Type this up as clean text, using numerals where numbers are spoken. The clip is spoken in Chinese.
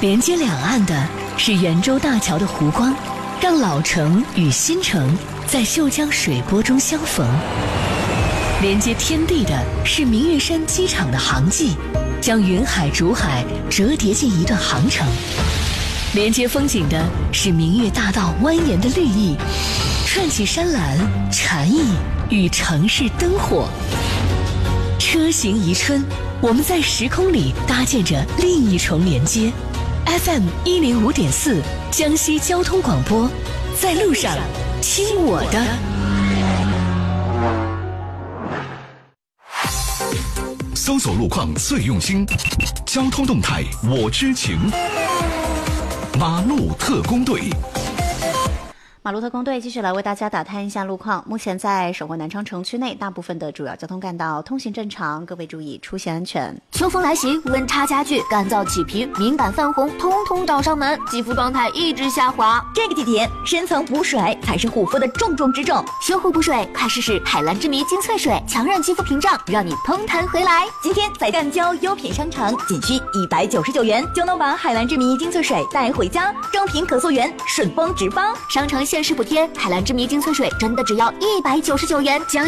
连接两岸的是圆洲大桥的湖光，让老城与新城在秀江水波中相逢。连接天地的是明月山机场的航迹，将云海竹海折叠进一段航程。连接风景的是明月大道蜿蜒的绿意，串起山岚、禅意与城市灯火。车行宜春，我们在时空里搭建着另一重连接。FM105.4江西交通广播，在路上听我的。 搜索路况最用心，交通动态我知情。马路特工队。 马路特工队继续来为大家打探一下路况。目前在省会南昌城区内，大部分的主要交通干道通行正常，各位注意出行安全。 秋风来袭，温差加剧，干燥起皮、敏感泛红，通通找上门，肌肤状态一直下滑。 这个季节，深层补水才是护肤的重中之重。 修护补水，快试试海蓝之谜精粹水，强韧肌肤屏障，让你通弹回来。 今天在赣郊优品商城，仅需199元就能把海蓝之谜精粹水带回家，装瓶可溯源，顺丰直发。 商城限时补贴，海蓝之谜精粹水真的只要199元。